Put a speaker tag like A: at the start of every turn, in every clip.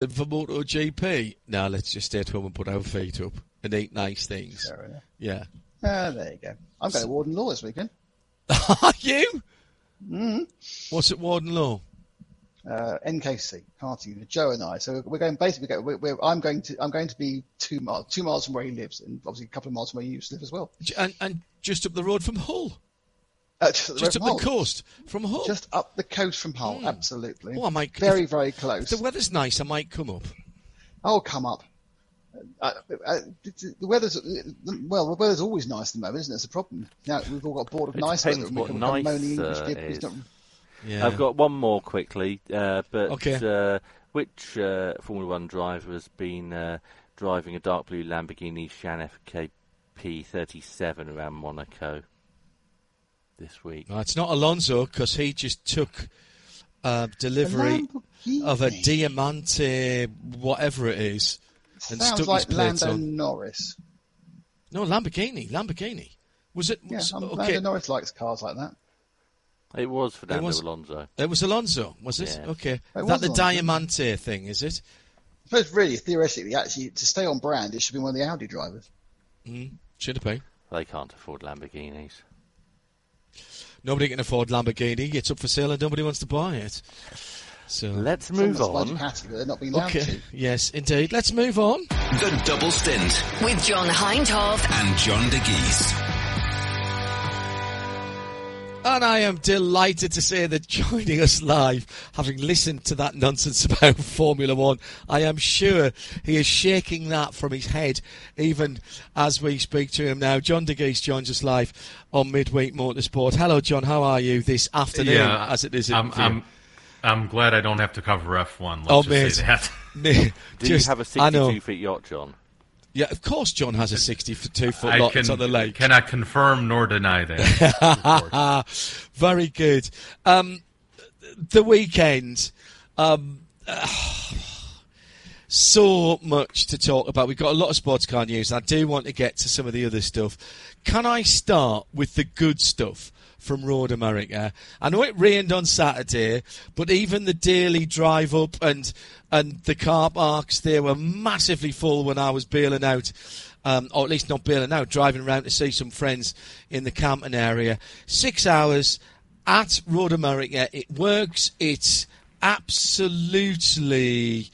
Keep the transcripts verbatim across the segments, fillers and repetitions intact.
A: And for MotoGP, now let's just stay at home and put our feet up and eat nice things.
B: Fair enough.
A: Yeah.
B: Ah, there you go. I'm going to Warden Law this weekend.
A: Are you?
B: Mm-hmm.
A: What's at Warden Law?
B: Uh, N K C karting. Joe and I. So we're going basically. We're, we're, I'm going to. I'm going to be two miles, two miles from where he lives, and obviously a couple of miles from where you used to live as well.
A: And, and just up the road from Hull.
B: Uh, just up the,
A: just up
B: Hull.
A: the coast from Hull.
B: Just up the coast from Hull.
A: Mm.
B: Absolutely.
A: Oh, I might.
B: Very, very close.
A: If the weather's nice, I might come up.
B: I'll come up. Uh, uh, the weather's well. The weather's always nice at the moment, isn't it? It's a problem. Now we've all got bored of
C: It
B: nice
C: depends
B: weather.
C: what
B: and
C: nice
B: moaning English
C: uh,
B: people.
C: is.
B: It's not-
A: Yeah.
C: I've got one more quickly, uh, but
A: Okay.
C: uh, which uh, Formula One driver has been uh, driving a dark blue Lamborghini Shan F K P thirty-seven around Monaco this week?
A: No, it's not Alonso because he just took uh, delivery of a Diamante, whatever it is, and
B: Sounds
A: stuck
B: like
A: his plates
B: Lando
A: on.
B: Norris.
A: No, Lamborghini. Lamborghini. Was it?
B: Yeah,
A: Was,
B: um,
A: okay.
B: Lando Norris likes cars like that.
C: It was Fernando
A: was-
C: Alonso.
A: It was Alonso, was it?
C: Yeah.
A: Okay.
B: It
A: Is
B: was
A: that the
B: Alonso.
A: Diamante thing, is it?
B: I suppose really, theoretically, actually, to stay on brand, it should be one of the Audi drivers.
A: Mm, should have been.
C: They can't afford Lamborghinis.
A: Nobody can afford Lamborghini. It's up for sale and nobody wants to buy it. So
C: Let's
B: Some of
C: move
B: them are
C: on.
B: Ducati, but they're not being allowed
A: Okay.
B: to.
A: Yes, indeed. Let's move on.
D: The Double Stint
E: With John Hindhaugh.
D: and John De Geese.
A: And I am delighted to say that joining us live, having listened to that nonsense about Formula One, I am sure he is shaking that from his head even as we speak to him now. John De Geese joins us live on Midweek Motorsport. Hello, John. How are you this afternoon,
F: Yeah,
A: as it is in
F: I'm,
A: for you?
F: I'm, I'm glad I don't have to cover F one. Let's
A: Oh,
F: just
A: mate.
F: say that.
A: Me-
C: Do
A: just-
C: you have a
A: I know.
C: sixty-two foot yacht, John?
A: Yeah, of course John has a sixty-two foot
F: I
A: lot.
F: can,
A: It's on the lake.
F: cannot confirm nor deny that.
A: Very good. Um, the weekend, um, so much to talk about. We've got a lot of sports car news. I do want to get to some of the other stuff. Can I start with the good stuff from Road America? I know it rained on Saturday, but even the daily drive up and and the car parks, they were massively full when I was bailing out. Um, or at least not bailing out, driving around to see some friends in the Campton area. Six hours at Road America. It works. It's absolutely...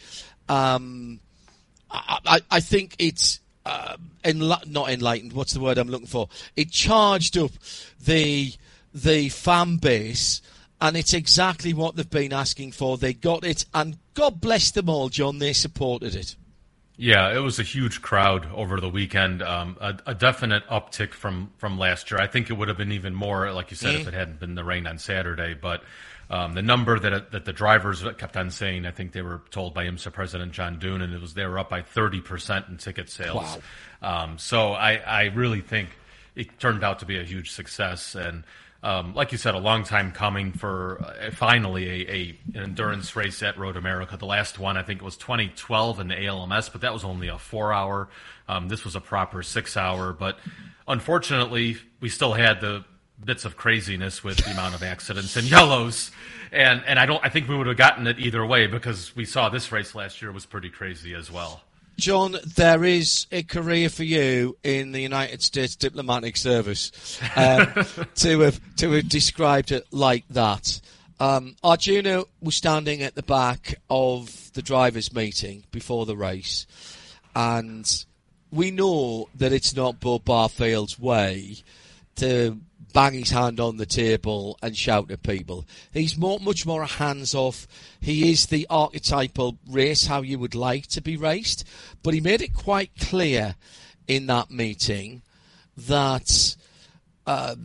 A: Um, I, I, I think it's uh, enli- not enlightened. What's the word I'm looking for? It charged up the the fan base, and it's exactly what they've been asking for. They got it, and God bless them all, John. They supported it.
F: Yeah, it was a huge crowd over the weekend. Um, a, a definite uptick from, from last year. I think it would have been even more, like you said,
A: Mm.
F: if it hadn't been the rain on Saturday. But um, the number that that the drivers kept on saying, I think they were told by IMSA President John Doon, and it was they were up by thirty percent in ticket sales.
A: Wow.
F: Um, so I, I really think it turned out to be a huge success. And Um, like you said, a long time coming for uh, finally a, a an endurance race at Road America. The last one, I think it was twenty twelve in the A L M S, but that was only a four-hour. Um, this was a proper six-hour. But unfortunately, we still had the bits of craziness with the amount of accidents and yellows. And and I don't. I think we would have gotten it either way because we saw this race last year was pretty crazy as well.
A: John, there is a career for you in the United States Diplomatic Service um, to have to have described it like that. Um, Arjuna was standing at the back of the drivers' meeting before the race, and we know that it's not Bo Barfield's way to bang his hand on the table and shout at people. He's more, much more hands-off. He is the archetypal race how you would like to be raced, but he made it quite clear in that meeting that um,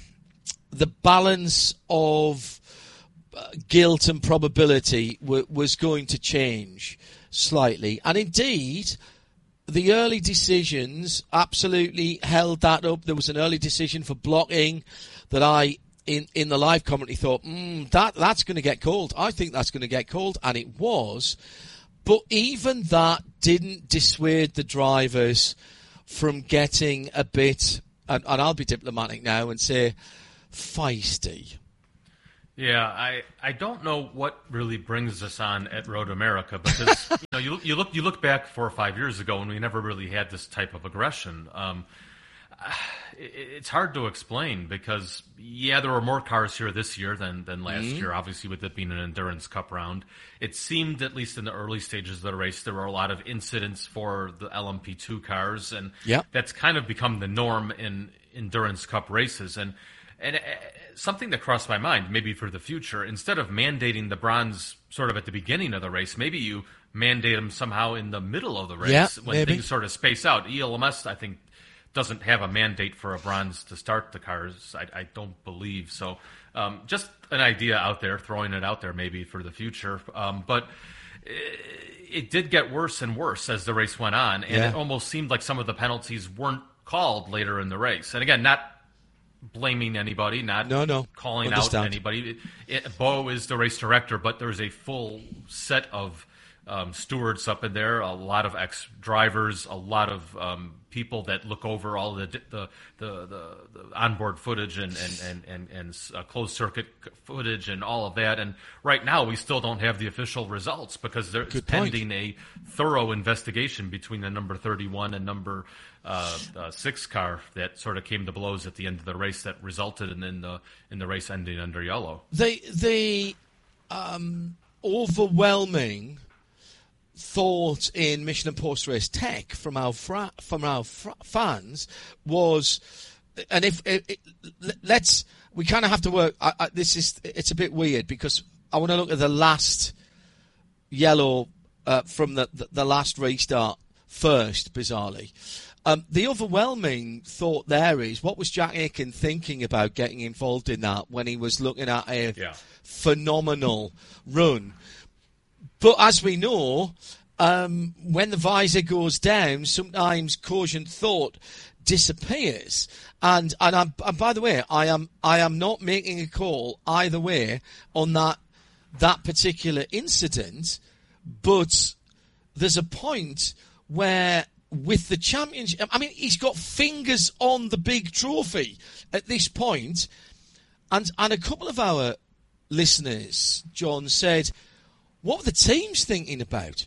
A: the balance of uh, guilt and probability w- was going to change slightly. And indeed, the early decisions absolutely held that up. There was an early decision for blocking that I, in, in the live commentary, thought, mm, that that's going to get called. I think that's going to get called, and it was. But even that didn't dissuade the drivers from getting a bit, and, and I'll be diplomatic now and say, feisty.
F: Yeah, I, I don't know what really brings us on at Road America because you know you you look you look back four or five years ago and we never really had this type of aggression. Um, it, it's hard to explain because yeah, there were more cars here this year than than last mm-hmm. year. Obviously, with it being an endurance cup round, it seemed at least in the early stages of the race there were a lot of incidents for the L M P two cars, and
A: yep.
F: that's kind of become the norm in endurance cup races and. And uh, something that crossed my mind, maybe for the future, instead of mandating the bronze sort of at the beginning of the race, maybe you mandate them somehow in the middle of the race
A: yeah,
F: when
A: maybe.
F: things sort of space out. E L M S, I think, doesn't have a mandate for a bronze to start the cars. I, I don't believe so. Um, just an idea out there, throwing it out there maybe for the future. Um, but it, it did get worse and worse as the race went on, and
A: yeah.
F: it almost seemed like some of the penalties weren't called later in the race. And again, not blaming anybody, not
A: no, no.
F: calling
A: Understand.
F: out anybody. It, it, Bo is the race director, but there's a full set of um, stewards up in there, a lot of ex-drivers, a lot of um, people that look over all the the the, the, the onboard footage and and and and, and uh, closed circuit footage and all of that. And right now, we still don't have the official results because there's
A: Good
F: pending
A: point.
F: a thorough investigation between the number thirty-one and number uh, uh, six car that sort of came to blows at the end of the race that resulted in, in the in the race ending under yellow.
A: The the um, overwhelming thought in Michelin post-race tech from our fra- from our fra- fans was, and if it, it, let's we kind of have to work. I, I, this is it's a bit weird because I want to look at the last yellow uh, from the, the the last restart first. Bizarrely, um, the overwhelming thought there is what was Jack Aitken thinking about getting involved in that when he was looking at a
F: yeah.
A: phenomenal run. But as we know, um, when the visor goes down, sometimes cogent thought disappears. And and, I'm, and by the way, I am I am not making a call either way on that that particular incident. But there's a point where, with the championship, I mean, he's got fingers on the big trophy at this point, and and a couple of our listeners, John, said, what were the teams thinking about?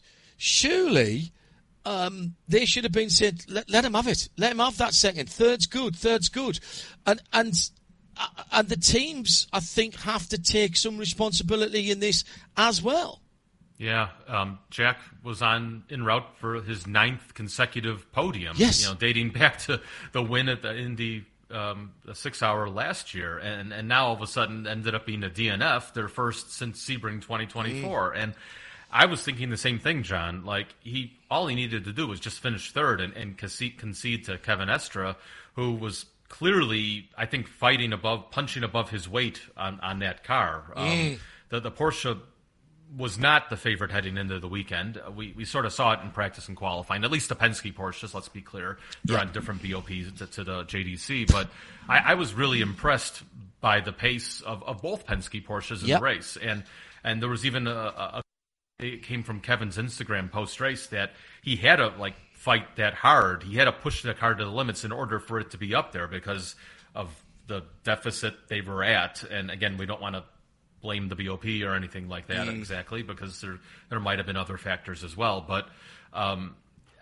A: Surely um, they should have been said, let, let him have it. Let him have that second. Third's good. Third's good. And and and the teams, I think, have to take some responsibility in this as well.
F: Yeah, um, Jack was on en route for his ninth consecutive podium.
A: Yes.
F: You know, dating back to the win at the Indy Um, a six hour last year, and, and now all of a sudden ended up being a D N F, their first since Sebring twenty twenty-four. Mm. And I was thinking the same thing, John. Like, he, all he needed to do was just finish third and, and concede, concede to Kevin Estre, who was clearly, I think, fighting above, punching above his weight on, on that car. Um, mm. the, the Porsche was not the favorite heading into the weekend. We we sort of saw it in practice and qualifying, at least the Penske Porsches, let's be clear. They're yeah. on different B O Ps to, to the J D C, but I, I was really impressed by the pace of, of both Penske Porsches in yep. the race. And and there was even a, a, it came from Kevin's Instagram post-race that he had to like fight that hard. He had to push the car to the limits in order for it to be up there because of the deficit they were at. And again, we don't want to blame the B O P or anything like that mm. exactly, because there there might have been other factors as well. But um,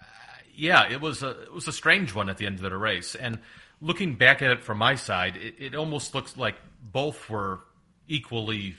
F: yeah, it was a it was a strange one at the end of the race. And looking back at it from my side, it, it almost looks like both were equally,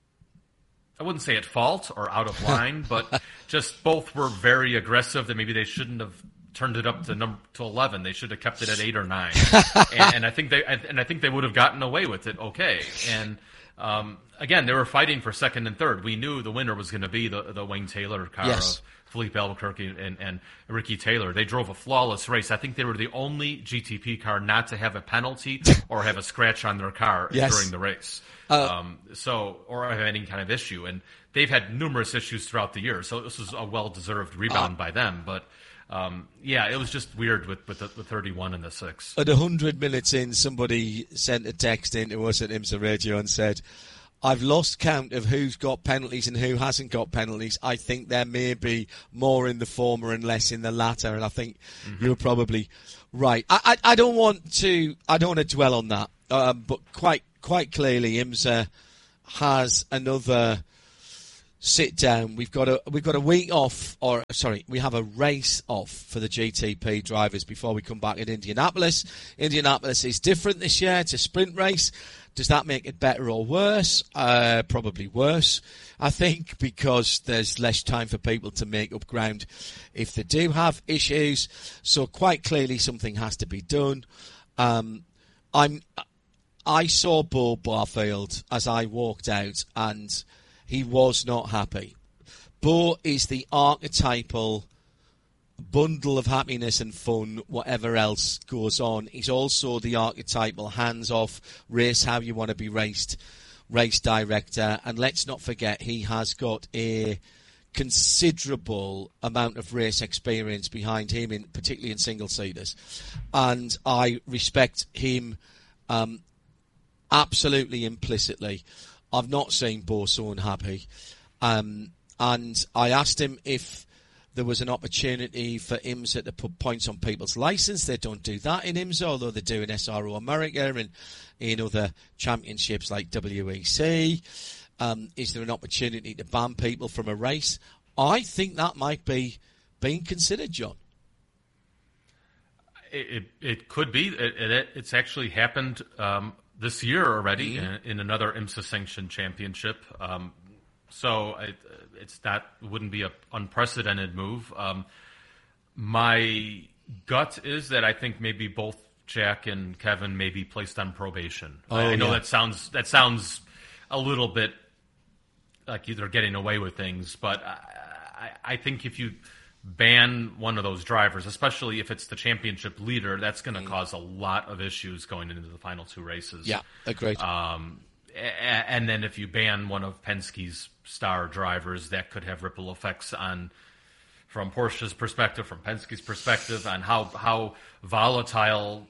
F: I wouldn't say at fault or out of line, but just both were very aggressive. That maybe they shouldn't have turned it up to number to eleven. They should have kept it at eight or nine. and, and I think they and I think they would have gotten away with it. Okay, and. Um, again, they were fighting for second and third. We knew the winner was going to be the, the Wayne Taylor car yes. of Felipe Albuquerque and, and Ricky Taylor. They drove a flawless race. I think they were the only G T P car not to have a penalty or have a scratch on their car yes. during the race. Uh, um, so, or have any kind of issue. And they've had numerous issues throughout the year. So this was a well-deserved rebound uh, by them. But Um, yeah, it was just weird with, with the, the thirty-one and the six.
A: At one hundred minutes in, somebody sent a text into us at IMSA Radio and said, I've lost count of who's got penalties and who hasn't got penalties. I think there may be more in the former and less in the latter, and I think mm-hmm. you're probably right. I, I, I don't want to I don't want to dwell on that, um, but quite quite clearly IMSA has another sit down. We've got a we've got a week off, or sorry, we have a race off for the G T P drivers before we come back in Indianapolis. Indianapolis is different this year. It's a sprint race. Does that make it better or worse? Uh, probably worse, I think, because there's less time for people to make up ground if they do have issues. So quite clearly something has to be done. Um, I'm. I saw Bo Barfield as I walked out, and he was not happy. Bo is the archetypal bundle of happiness and fun, whatever else goes on. He's also the archetypal hands-off, race how you want to be raced, race director. And let's not forget, he has got a considerable amount of race experience behind him, in particularly in single-seaters. And I respect him um, absolutely implicitly. I've not seen Bo so unhappy. Um, and I asked him if there was an opportunity for IMSA to put points on people's licence. They don't do that in IMSA, although they do in S R O America and in other championships like W E C. Um, is there an opportunity to ban people from a race? I think that might be being considered, John.
F: It it, it could be. It, it, it's actually happened um, this year already mm-hmm. in, in another IMSA sanctioned championship. Um, so it, it's that wouldn't be an unprecedented move. Um, my gut is that I think maybe both Jack and Kevin may be placed on probation.
A: Oh,
F: I, I know
A: yeah.
F: that sounds that sounds a little bit like they're getting away with things, but I, I, I think if you ban one of those drivers, especially if it's the championship leader, that's going to mm. cause a lot of issues going into the final two races.
A: Yeah, agreed.
F: Um, and then if you ban one of Penske's star drivers, that could have ripple effects on, from Porsche's perspective, from Penske's perspective, on how how volatile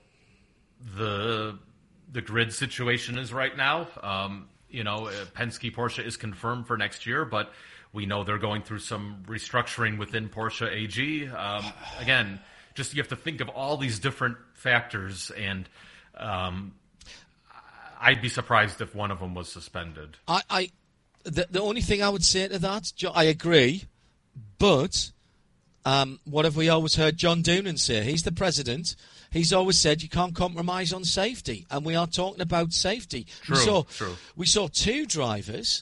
F: the the grid situation is right now. Um, you know, Penske Porsche is confirmed for next year, but we know they're going through some restructuring within Porsche A G. Um, again, just you have to think of all these different factors, and um, I'd be surprised if one of them was suspended.
A: I, I the, the only thing I would say to that, John, I agree, but um, what have we always heard John Doonan say? He's the president. He's always said you can't compromise on safety, and we are talking about safety.
F: True,
A: we saw,
F: true.
A: We saw two drivers,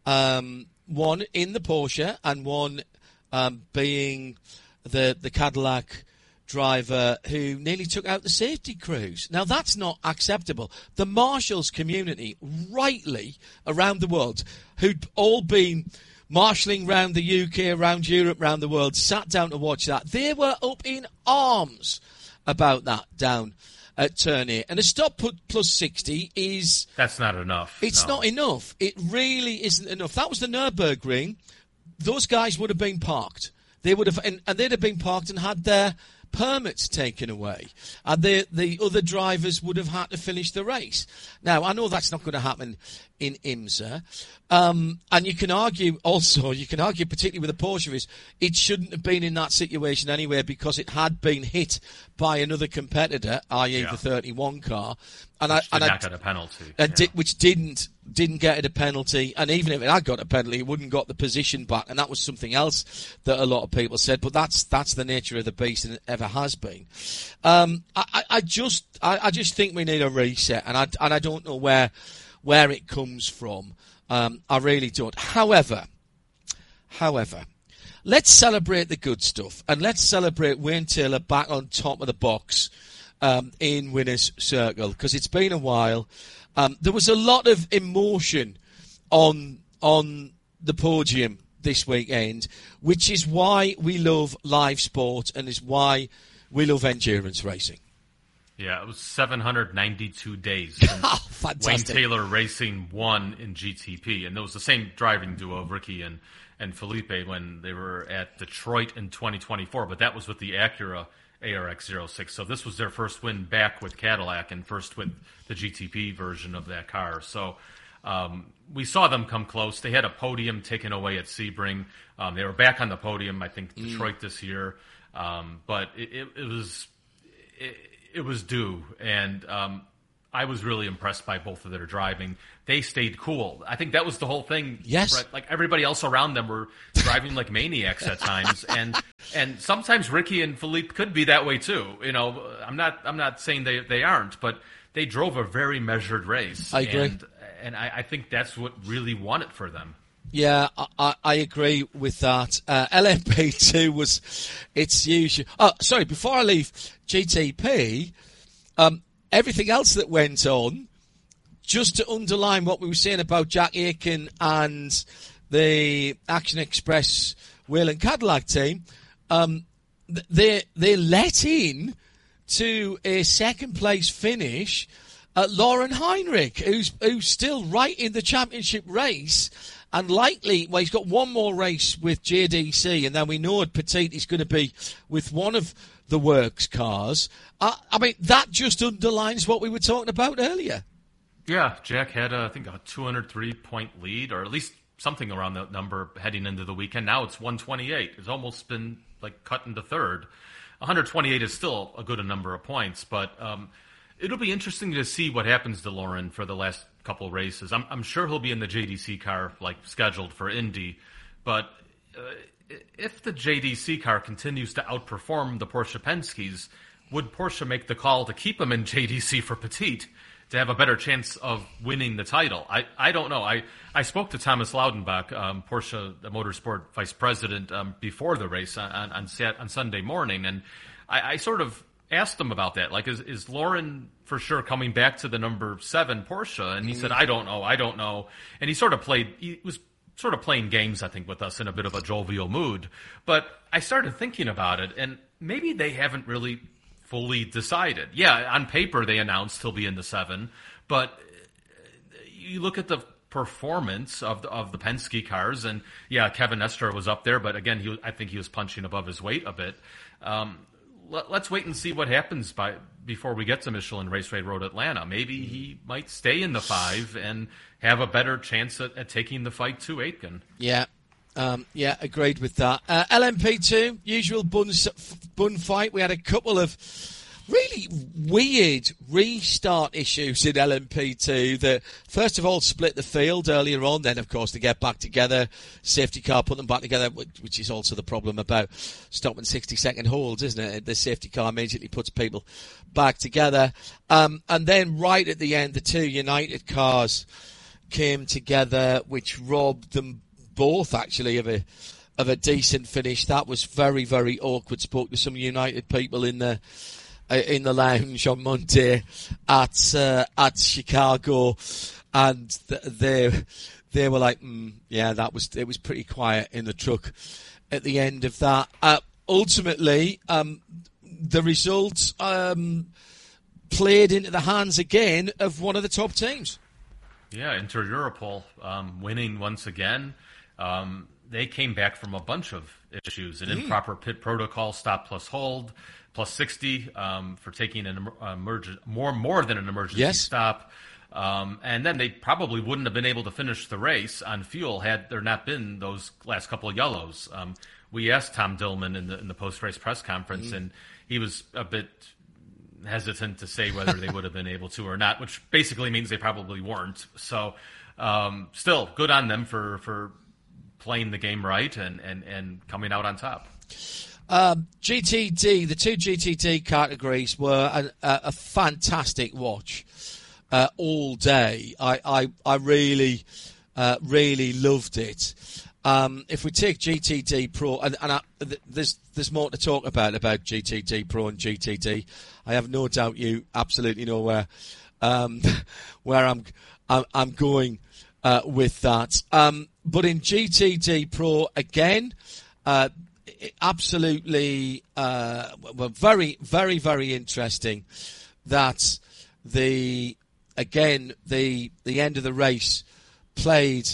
A: um, one in the Porsche and one um, being the the Cadillac driver who nearly took out the safety crews. Now, that's not acceptable. The marshals community, rightly, around the world, who'd all been marshalling around the U K, around Europe, around the world, sat down to watch that. They were up in arms about that down at Turn eight. And a stop put plus sixty is...
F: That's not enough.
A: It's
F: no.
A: not enough. It really isn't enough. That was the Nürburgring. Those guys would have been parked. They would have, and, and they'd have been parked and had their permits taken away, and the the other drivers would have had to finish the race. Now, I know that's not going to happen in IMSA, um, and you can argue also, you can argue particularly with the Porsche, is it shouldn't have been in that situation anyway because it had been hit by another competitor, that is
F: yeah.
A: the thirty-one car, and
F: which
A: I
F: did
A: and
F: not
A: I,
F: get a penalty,
A: and
F: yeah.
A: di- which didn't didn't get it a penalty, and even if it had got a penalty, it wouldn't got the position back, and that was something else that a lot of people said. But that's that's the nature of the beast, and it ever has been. Um, I, I, I just I, I just think we need a reset, and I and I don't know where where it comes from. Um, I really don't. However, however, let's celebrate the good stuff, and let's celebrate Wayne Taylor back on top of the box um, in Winner's Circle, because it's been a while. Um, there was a lot of emotion on on the podium this weekend, which is why we love live sport and is why we love endurance racing.
F: Yeah, it was seven hundred ninety-two days since
A: Oh, fantastic.
F: Wayne Taylor Racing won in G T P. And it was the same driving duo of Ricky and, and Felipe when they were at Detroit in twenty twenty-four. But that was with the Acura A R X zero six. So this was their first win back with Cadillac and first with the G T P version of that car. So um, we saw them come close. They had a podium taken away at Sebring. Um, they were back on the podium, I think, Detroit mm. this year. Um, but it, it, it was... It, It was due, and um, I was really impressed by both of their driving. They stayed cool. I think that was the whole thing.
A: Yes.
F: Brett. Like everybody else around them were driving like maniacs at times, and and sometimes Ricky and Philippe could be that way too. You know, I'm not I'm not saying they they aren't, but they drove a very measured race.
A: I agree,
F: and, and I, I think that's what really won it for them.
A: Yeah, I, I agree with that. Uh, L M P two was its usual. Oh, sorry. Before I leave G T P, um, everything else that went on, just to underline what we were saying about Jack Aitken and the Action Express Whelen Cadillac team, um, they they let in to a second place finish uh, Lauren Heinrich, who's who's still right in the championship race. And likely, well, he's got one more race with J D C, and then we know Petit is going to be with one of the works cars. Uh, I mean, that just underlines what we were talking about earlier.
F: Yeah, Jack had, a, I think, a two hundred three point lead, or at least something around that number heading into the weekend. Now it's one twenty-eight. It's almost been, like, cut into third. one twenty-eight is still a good number of points, but um, it'll be interesting to see what happens to Lauren for the last couple races. I'm, I'm sure he'll be in the J D C car, like scheduled for Indy, but uh, if the J D C car continues to outperform the Porsche Penske's, would Porsche make the call to keep him in J D C for Petit to have a better chance of winning the title? I, I don't know. I, I spoke to Thomas Laudenbach, um, Porsche the Motorsport vice president, um, before the race on on, Sat- on Sunday morning, and I, I sort of asked him about that. Like, is, is Lauren for sure coming back to the number seven Porsche? And he mm. said, I don't know, I don't know. And he sort of played, he was sort of playing games, I think, with us in a bit of a jovial mood. But I started thinking about it, and maybe they haven't really fully decided. Yeah, on paper they announced he'll be in the seven, but you look at the performance of the, of the Penske cars, and yeah, Kevin Estre was up there, but again, he, I think he was punching above his weight a bit. Um, Let's wait and see what happens by before we get to Michelin Raceway Road Atlanta. Maybe he might stay in the five and have a better chance at, at taking the fight to Aitken.
A: Yeah, um, yeah, agreed with that. Uh, L M P two, usual bun, bun fight. We had a couple of really weird restart issues in L M P two that first of all split the field earlier on, then of course they get back together, safety car put them back together, which is also the problem about stopping sixty second holds, isn't it? The safety car immediately puts people back together, um, and then right at the end the two United cars came together, which robbed them both actually of a of a decent finish. That was very, very awkward. Spoke to some United people in the in the lounge on Monday at uh, at Chicago, and they they were like, mm, yeah, that was it was pretty quiet in the truck at the end of that. Uh, ultimately, um, the results um, played into the hands again of one of the top teams.
F: Yeah, Inter Europol um, winning once again. Um, they came back from a bunch of issues: an mm. improper pit protocol, stop plus hold. Plus sixty um, for taking an emerg- more more than an emergency
A: yes.
F: stop. Um, and then they probably wouldn't have been able to finish the race on fuel had there not been those last couple of yellows. Um, we asked Tom Dillman in the, in the post-race press conference, mm. and he was a bit hesitant to say whether they would have been able to or not, which basically means they probably weren't. So um, still, good on them for, for playing the game right and, and, and coming out on top.
A: Um, G T D, the two G T D categories were a, a, a fantastic watch uh, all day. I, I, I really, uh, really loved it. Um, if we take G T D Pro, and, and I, th- there's there's more to talk about about G T D Pro and G T D. I have no doubt you absolutely know where um, where I'm I'm, I'm going uh, with that. Um, but in G T D Pro again. Uh, Absolutely, uh, well, very, very, very interesting that the again the the end of the race played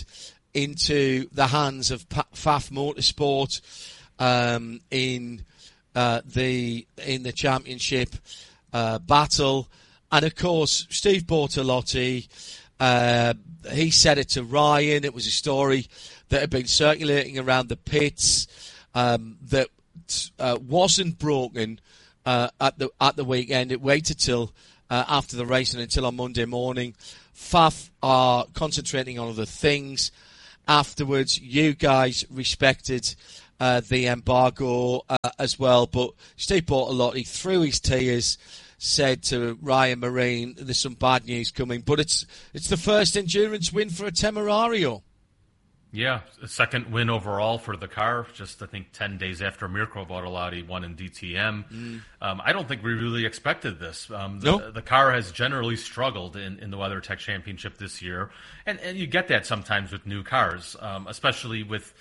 A: into the hands of P- F A F Motorsport um, in uh, the in the championship uh, battle, and of course Steve Bortolotti. Uh, he said it to Ryan. It was a story that had been circulating around the pits. Um, that uh, wasn't broken uh, at the at the weekend. It waited till uh, after the race and until on Monday morning. F A F are concentrating on other things. Afterwards, you guys respected uh, the embargo uh, as well, but Steve Bortolotti, through his tears, said to Ryan Marine, there's some bad news coming, but it's it's the first endurance win for a Temerario.
F: Yeah, a second win overall for the car, just I think ten days after Mirko Bortolotti won in D T M. Mm. Um, I don't think we really expected this. Um, the,
A: nope.
F: the car has generally struggled in, in the WeatherTech Championship this year, and, and you get that sometimes with new cars, um, especially with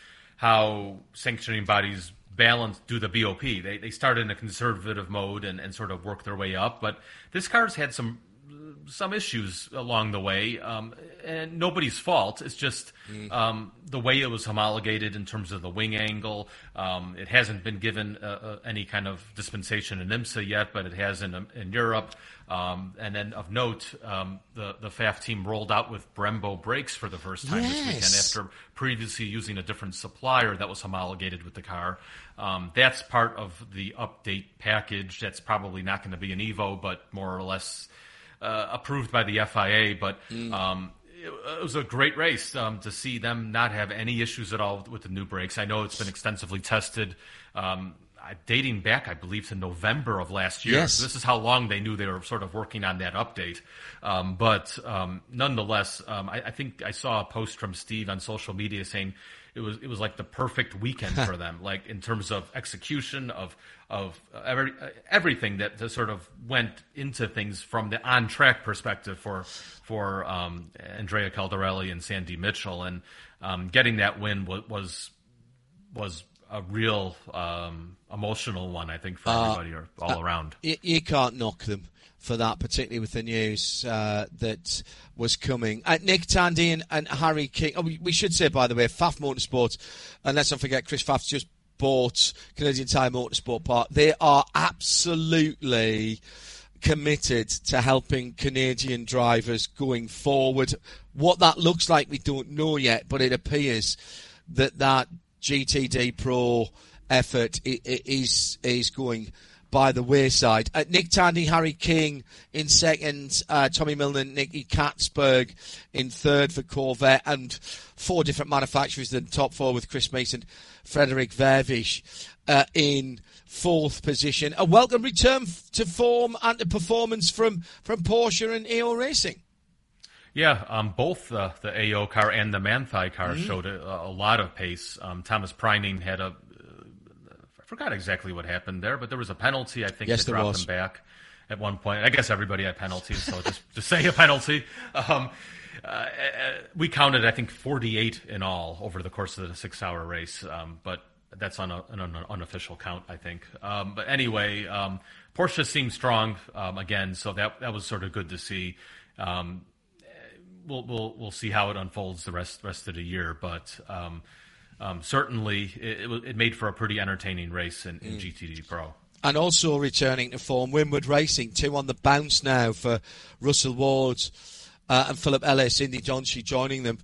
F: how sanctioning bodies balance do the B O P. They they start in a conservative mode and, and sort of work their way up, but this car's had some some issues along the way, um, and nobody's fault. It's just mm. um, the way it was homologated in terms of the wing angle. Um, it hasn't been given uh, uh, any kind of dispensation in IMSA yet, but it has in, in Europe. Um, and then of note, um, the, the F A F team rolled out with Brembo brakes for the first time
A: yes.
F: this weekend after previously using a different supplier that was homologated with the car. Um, that's part of the update package. That's probably not going to be an Evo, but more or less Uh, approved by the F I A, but
A: mm.
F: um, it, it was a great race um, to see them not have any issues at all with the new brakes. I know it's been extensively tested, um, dating back, I believe, to November of last year.
A: Yes.
F: So this is how long they knew they were sort of working on that update. Um, but um, nonetheless, um, I, I think I saw a post from Steve on social media saying it was it was like the perfect weekend for them, like in terms of execution of of every, everything that sort of went into things from the on track perspective for for um, Andrea Caldarelli and Sandy Mitchell, and um, getting that win was was, was a real um, emotional one, I think, for everybody uh, all
A: uh,
F: around.
A: You, you can't knock them for that, particularly with the news uh, that was coming. Uh, Nick Tandy and, and Harry King. Oh, we, we should say, by the way, F A F Motorsport, and let's not forget, Chris Pfaff's just bought Canadian Tire Motorsport Park. They are absolutely committed to helping Canadian drivers going forward. What that looks like, we don't know yet, but it appears that that G T D Pro effort is is going by the wayside. Uh, Nick Tandy, Harry King in second, uh, Tommy Milner, Nicky Katzberg in third for Corvette, and four different manufacturers in the top four with Chris Mason, Frederick Vervish uh, in fourth position. A welcome return f- to form and to performance from, from Porsche and A O Racing.
F: Yeah, um, both uh, the A O car and the Manthey car
A: mm-hmm.
F: showed a, a lot of pace. Um, Thomas Preining had a I forgot exactly what happened there, but there was a penalty, I think,
A: yes,
F: that dropped
A: was.
F: him back at one point. I guess everybody had penalties, so just to say a penalty. Um, uh, we counted, I think, forty-eight in all over the course of the six-hour race, um, but that's on a, an unofficial count, I think. Um, but anyway, um, Porsche seemed strong um, again, so that that was sort of good to see. Um, we'll we'll we'll see how it unfolds the rest rest of the year, but. Um, Um, certainly, it, it made for a pretty entertaining race in, in mm. G T D Pro.
A: And also returning to form, Winward Racing, two on the bounce now for Russell Ward uh, and Philip Ellis, Indy Donchi joining them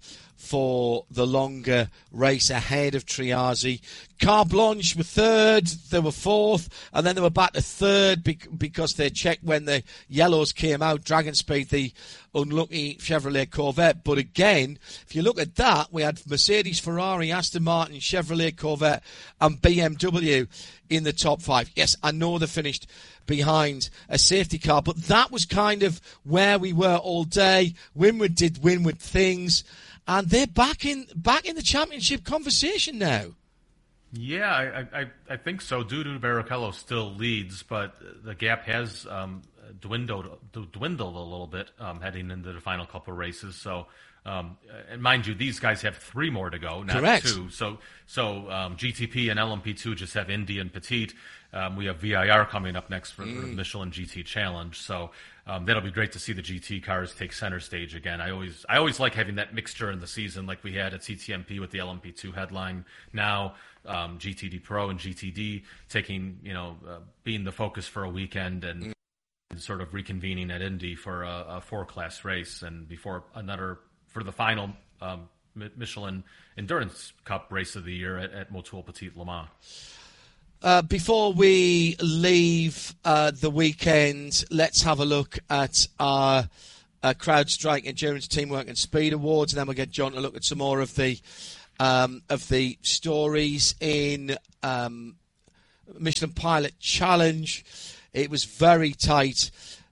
A: for the longer race ahead of Triazi. Car Blanche were third, they were fourth, and then they were back to third because they checked when the yellows came out. Dragon Speed, the unlucky Chevrolet Corvette. But again, if you look at that, we had Mercedes, Ferrari, Aston Martin, Chevrolet Corvette, and B M W in the top five. Yes, I know they finished behind a safety car, but that was kind of where we were all day. Winward did Winward things, and they're back in back in the championship conversation now.
F: Yeah, I, I, I think so. Dudu Barrichello still leads, but the gap has um, dwindled dwindled a little bit um, heading into the final couple of races. So, um, and mind you, these guys have three more to go, not
A: Correct.
F: two. So, so um, G T P and L M P two just have Indy and Petite. Um, we have V I R coming up next for, mm. for the Michelin G T Challenge. So um, that'll be great to see the G T cars take center stage again. I always I always like having that mixture in the season, like we had at C T M P with the L M P two headline. Now um, G T D Pro and G T D taking, you know, uh, being the focus for a weekend and, mm. and sort of reconvening at Indy for a, a four-class race and before another for the final um, Michelin Endurance Cup race of the year at, at Motul Petit Le Mans.
A: uh, before we leave uh, the weekend, let's have a look at our uh, CrowdStrike Endurance, Teamwork and Speed Awards, and then we'll get John to look at some more of the um, of the stories in um, Michelin Pilot Challenge. It was very tight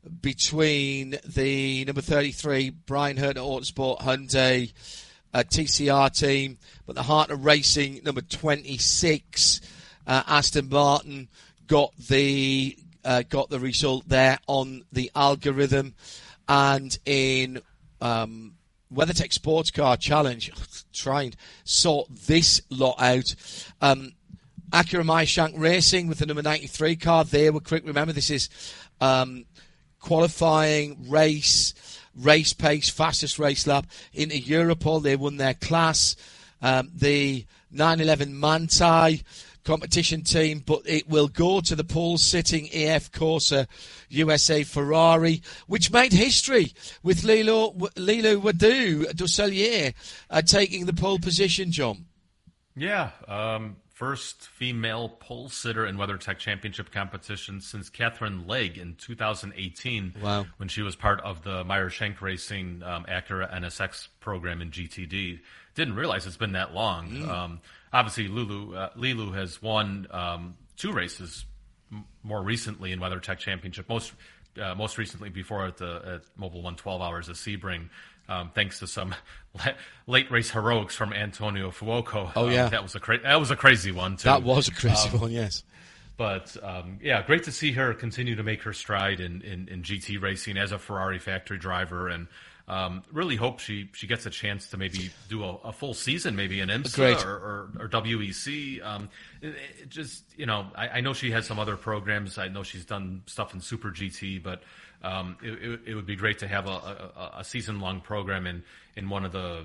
A: between the number thirty-three, Brian Herter Autosport Hyundai uh, T C R team, but the Heart of Racing, number twenty-six, uh, Aston Martin, got the uh, got the result there on the algorithm. And in um, WeatherTech Sports Car Challenge, try and sort this lot out. Um, Acura Meyershank Racing with the number ninety-three car, they were quick. Remember, this is um, qualifying race, race pace, fastest race lap. Into Europol, they won their class. Um, the nine eleven Manthey competition team, but it will go to the pole-sitting A F Corsa U S A Ferrari, which made history with Lilo, Lilo Wadu Dusselier uh, taking the pole position, John.
F: Yeah, um, first female pole sitter in WeatherTech Championship competition since Catherine Legg in two thousand eighteen.
A: Wow. When
F: she was part of the Meyershank Racing um, Acura N S X program in G T D. Didn't realize it's been that long. Mm. Um, obviously, Lulu uh, Lilu has won um, two races m- more recently in WeatherTech Championship. Most uh, most recently before at the at Mobil one twelve Hours at Sebring. Um, thanks to some late race heroics from Antonio Fuoco.
A: Oh yeah,
F: um, that was a cra- that was a crazy one too.
A: That was a crazy
F: um,
A: one, yes.
F: But um, yeah, great to see her continue to make her stride in, in, in G T racing as a Ferrari factory driver, and um, really hope she, she gets a chance to maybe do a, a full season, maybe in IMSA or, or, or W E C. Um, it, it just you know, I, I know she has some other programs. I know she's done stuff in Super G T, but. Um, it, it, it would be great to have a, a, a season-long program in, in one of the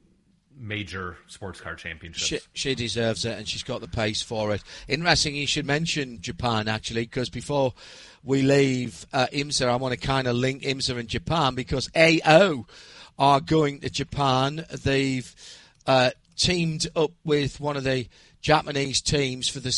F: major sports car championships.
A: She, she deserves it, and she's got the pace for it. Interesting, you should mention Japan, actually, because before we leave uh, IMSA, I want to kind of link IMSA and Japan, because A O are going to Japan. They've uh, teamed up with one of the Japanese teams for the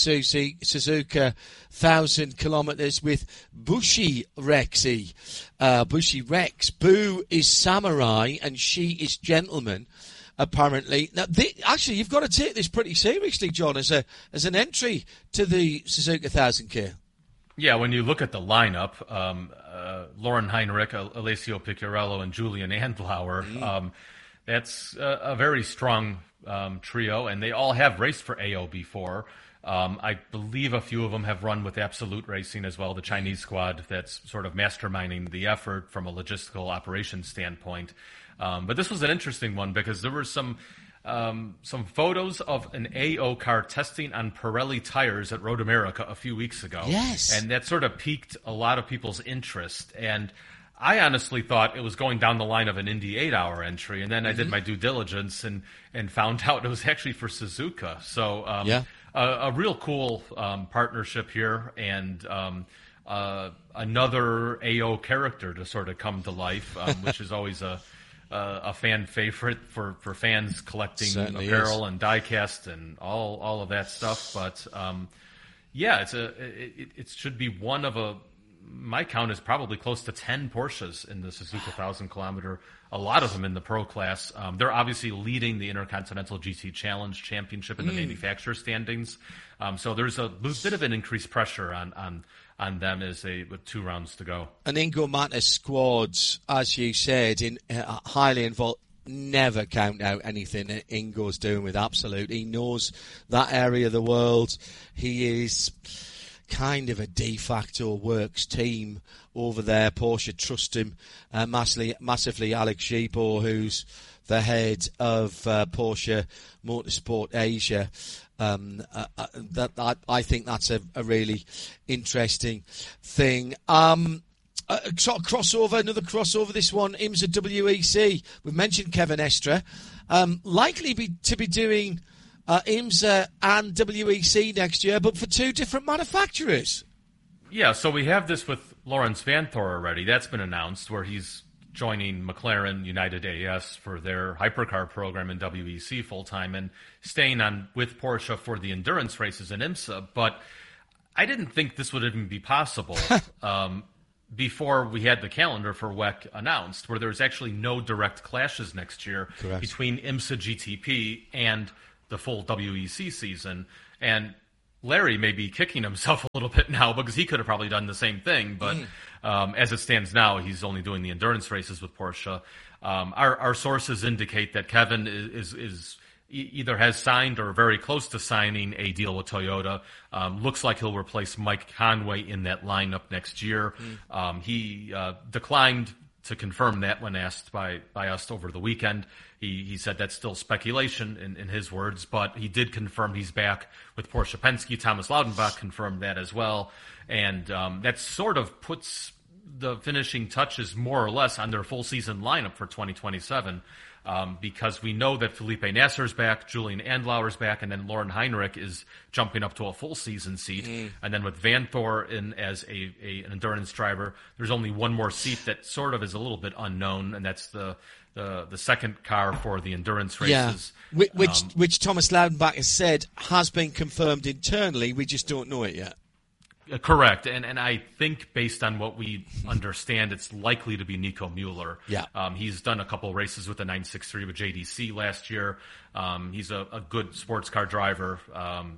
A: Suzuka one thousand kilometers with Bushi Rexy. Uh, Bushi Rex. Boo is samurai and she is gentleman, apparently. Now, they, actually, you've got to take this pretty seriously, John, as a as an entry to the Suzuka one thousand K.
F: Yeah, when you look at the lineup, um, uh, Lauren Heinrich, Alessio Picciarello, and Julian Andlauer, mm. um, that's a, a very strong Um, trio, and they all have raced for A O before. Um, I believe a few of them have run with Absolute Racing as well, the Chinese squad that's sort of masterminding the effort from a logistical operations standpoint. Um, but this was an interesting one because there were some um, some photos of an A O car testing on Pirelli tires at Road America a few weeks ago.
A: Yes.
F: And that sort of piqued a lot of people's interest. And I honestly thought it was going down the line of an Indy eight-hour entry, and then mm-hmm. I did my due diligence and, and found out it was actually for Suzuka. So um,
A: yeah.
F: a, a real cool um, partnership here, and um, uh, another A O character to sort of come to life, um, which is always a a, a fan favorite for, for fans collecting
A: Certainly
F: apparel
A: is.
F: and diecast and all all of that stuff. But um, yeah, it's a it, it should be one of a. My count is probably close to ten Porsches in the Suzuka one thousand kilometer, a lot of them in the pro class. Um, they're obviously leading the Intercontinental G T Challenge Championship in the mm. manufacturer standings. Um, so there's a bit of an increased pressure on, on, on them as they, with two rounds to go.
A: And Ingo Mata's squads, as you said, in uh, highly involved. Never count out anything that Ingo's doing with Absolute. He knows that area of the world. He is kind of a de facto works team over there. Porsche trust him uh, massively, massively. Alex Sheepo, who's the head of uh, Porsche Motorsport Asia. Um, uh, uh, that, I, I think that's a, a really interesting thing. Um, uh, sort of crossover, another crossover. This one, IMSA W E C. We've mentioned Kevin Estre, um, likely be, to be doing Uh, IMSA and W E C next year, but for two different manufacturers.
F: Yeah, so we have this with Lawrence Vanthoor already. That's been announced, where he's joining McLaren United A S for their hypercar program in W E C full-time and staying on with Porsche for the endurance races in IMSA. But I didn't think this would even be possible um, before we had the calendar for W E C announced, where there's actually no direct clashes next year
A: Correct.
F: between IMSA G T P and the full W E C season. And Larry may be kicking himself a little bit now because he could have probably done the same thing. But mm. um, as it stands now, he's only doing the endurance races with Porsche. Um, our, our sources indicate that Kevin is, is, is either has signed or very close to signing a deal with Toyota. Um, looks like he'll replace Mike Conway in that lineup next year. Mm. Um, he uh, declined to confirm that when asked by, by us over the weekend. He he said that's still speculation in, in his words, but he did confirm he's back with Porsche Penske. Thomas Laudenbach confirmed that as well. And um, that sort of puts the finishing touches more or less on their full season lineup for twenty twenty-seven. Um, because we know that Felipe Nasser's back, Julian Andlauer's back, and then Lauren Heinrich is jumping up to a full season seat. Mm. And then with Van Thor in as a, a an endurance driver, there's only one more seat that sort of is a little bit unknown, and that's the the, the second car for the endurance races.
A: Yeah. Which,
F: um,
A: which Thomas Laudenbach has said has been confirmed internally. We just don't know it yet.
F: Correct, and and I think based on what we understand, it's likely to be Nico Mueller.
A: Yeah,
F: um, he's done a couple races with the nine sixty-three with J D C last year. Um, he's a, a good sports car driver. Um,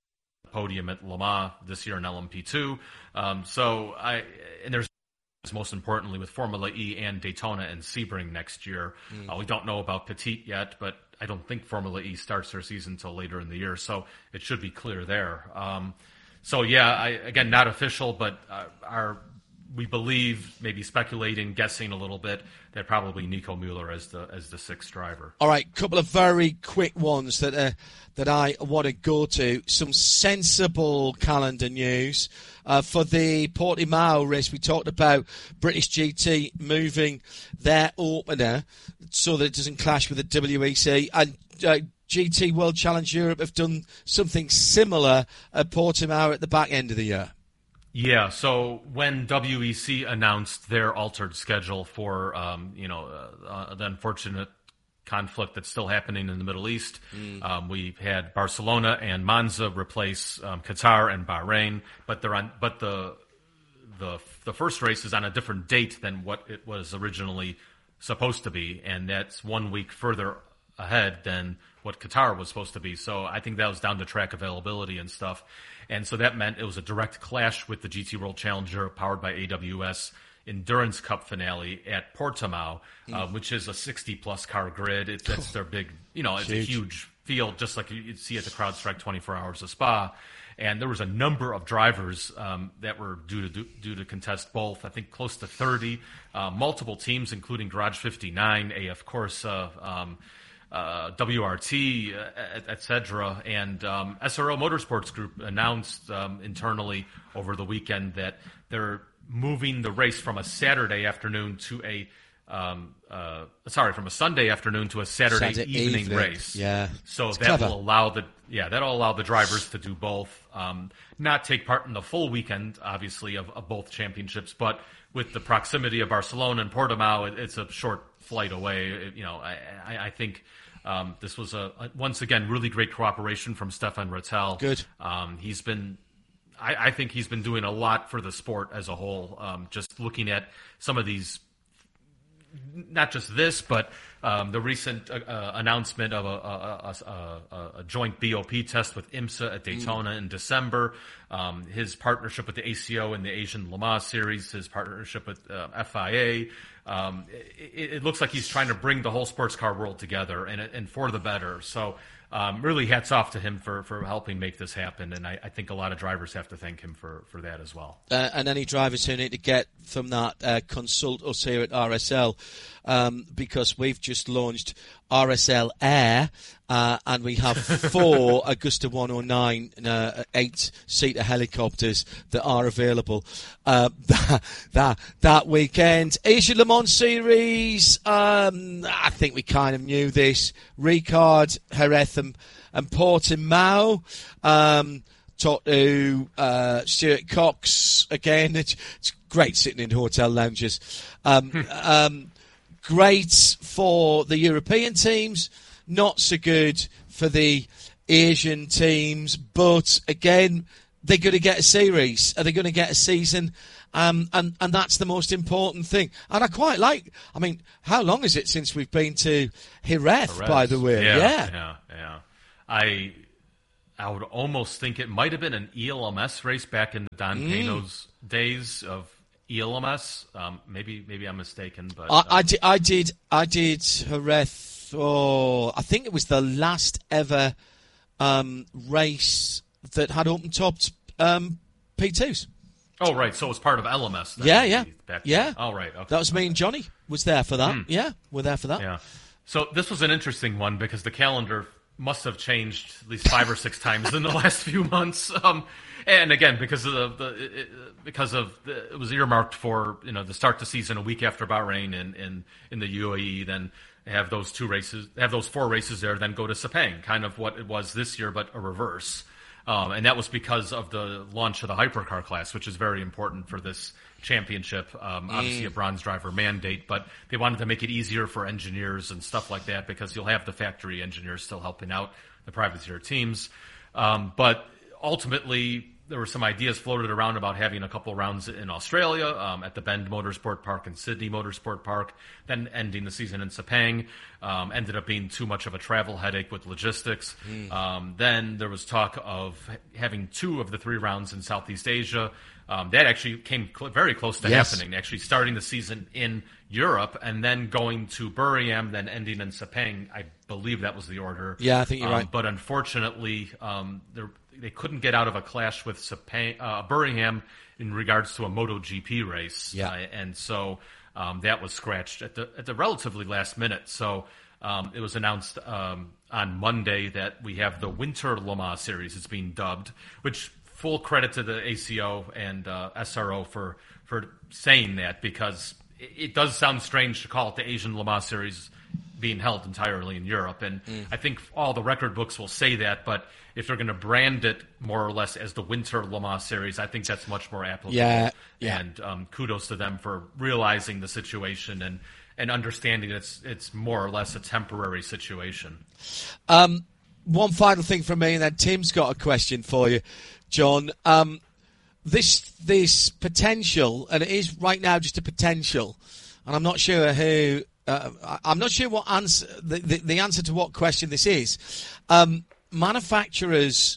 F: podium at Le Mans this year in L M P two. Um, so I and there's most importantly with Formula E and Daytona and Sebring next year. Mm. Uh, we don't know about Petit yet, but I don't think Formula E starts their season until later in the year, so it should be clear there. Um, So, yeah, I, again, not official, but uh, our, we believe, maybe speculating, guessing a little bit, that probably Nico Mueller as the as the sixth driver.
A: All right, couple of very quick ones that uh, that I want to go to. Some sensible calendar news. Uh, for the Portimao race, we talked about British G T moving their opener so that it doesn't clash with the W E C. And uh, G T World Challenge Europe have done something similar at Portimao at the back end of the year.
F: Yeah, so when W E C announced their altered schedule for, um, you know, uh, uh, the unfortunate conflict that's still happening in the Middle East, mm. um, we had Barcelona and Monza replace um, Qatar and Bahrain, but they're on, but the the the first race is on a different date than what it was originally supposed to be, and that's one week further ahead than what Qatar was supposed to be. So I think that was down to track availability and stuff. And so that meant it was a direct clash with the G T World Challenger powered by A W S Endurance Cup finale at Portimao, mm. uh, which is a sixty-plus car grid. It, that's their big, you know, it's huge. a huge field, just like you'd see at the CrowdStrike twenty-four Hours of Spa. And there was a number of drivers um, that were due to do, due to contest both. I think close to thirty, uh, multiple teams, including Garage fifty-nine, A F Corsa, um, Uh, W R T, uh, et cetera. And um, S R O Motorsports Group announced um, internally over the weekend that they're moving the race from a Saturday afternoon to a um, uh, sorry, from a Sunday afternoon to a Saturday,
A: Saturday
F: evening,
A: evening
F: race.
A: Yeah,
F: so
A: it's
F: that
A: clever.
F: will allow the yeah that'll allow the drivers to do both, um, not take part in the full weekend, obviously, of, of both championships, but with the proximity of Barcelona and Portimao, it, it's a short flight away. It, you know, I, I, I think. Um, this was a, a once again really great cooperation from Stefan Rattel.
A: Good.
F: Um, he's been, I, I think he's been doing a lot for the sport as a whole. Um, just looking at some of these, not just this, but um, the recent uh, uh, announcement of a, a, a, a, a joint B O P test with IMSA at Daytona mm. in December. Um, his partnership with the A C O in the Asian Le Mans Series. His partnership with uh, F I A. Um, it, it looks like he's trying to bring the whole sports car world together, and and for the better. So um, really hats off to him for, for helping make this happen, and I, I think a lot of drivers have to thank him for, for that as well.
A: Uh, and any drivers who need to get from that, uh, consult us here at R S L, um, because we've just launched R S L Air, uh, and we have four Augusta one oh nine uh, eight-seater helicopters that are available uh, that, that that weekend. Asia Le Mans Series, um, I think we kind of knew this. Ricard, Jerez and, and Portimao. Um, talked to uh, Stuart Cox again. It's, it's great sitting in hotel lounges. Um, um, great for the European teams, not so good for the Asian teams. But again, they're going to get a series? Are they going to get a season? Um, and, and that's the most important thing. And I quite like, I mean, how long is it since we've been to Jerez,
F: Jerez.
A: by the way?
F: Yeah,
A: yeah.
F: yeah, yeah. I I would almost think it might have been an E L M S race back in the Don
A: Mm.
F: Pano's days of E L M S. Um, maybe maybe I'm mistaken, but
A: I,
F: um,
A: I, did, I did, I did Jerez, oh, I think it was the last ever um, race that had open-topped um, P twos.
F: Oh, right. So it was part of L M S. Then,
A: Yeah, yeah,
F: back
A: yeah.
F: then. Oh, right. Okay.
A: That was me and Johnny was there for that.
F: Mm.
A: Yeah, we're there for that.
F: Yeah. So this was an interesting one because the calendar must have changed at least five or six times in the last few months. Um, and again, because of the, the it, because of the, it was earmarked for you know the start the season a week after Bahrain in in, in the U A E, then have those two races, have those four races there, then go to Sepang, kind of what it was this year, but a reverse. Um, and that was because of the launch of the hypercar class, which is very important for this championship. Um, obviously, a bronze driver mandate, but they wanted to make it easier for engineers and stuff like that because you'll have the factory engineers still helping out the privateer teams. Um, but ultimately, there were some ideas floated around about having a couple rounds in Australia, um, at the Bend Motorsport Park and Sydney Motorsport Park, then ending the season in Sepang. Um, ended up being too much of a travel headache with logistics. Mm. Um, then there was talk of having two of the three rounds in Southeast Asia. Um, that actually came cl- very close to
A: yes.
F: happening, actually starting the season in Europe and then going to Buriram, then ending in Sepang. I believe that was the order.
A: Yeah, I think you're
F: um,
A: right.
F: But unfortunately, um, there they couldn't get out of a clash with Sepang, uh, Birmingham in regards to a MotoGP race.
A: Yeah.
F: Uh, and so um, that was scratched at the at the relatively last minute. So um, it was announced um, on Monday that we have the Winter Le Mans Series. It's being dubbed, which full credit to the A C O and uh, S R O for, for saying that because it, it does sound strange to call it the Asian Le Mans Series being held entirely in Europe. And mm. I think all the record books will say that, but if they're going to brand it more or less as the Winter Le Mans Series, I think that's much more applicable.
A: Yeah, yeah.
F: And um, kudos to them for realizing the situation and, and understanding it's it's more or less a temporary situation.
A: Um, one final thing from me, and then Tim's got a question for you, John. Um, this this potential, and it is right now just a potential, and I'm not sure who. Uh, I'm not sure what answer the, the, the answer to what question this is. Um, manufacturers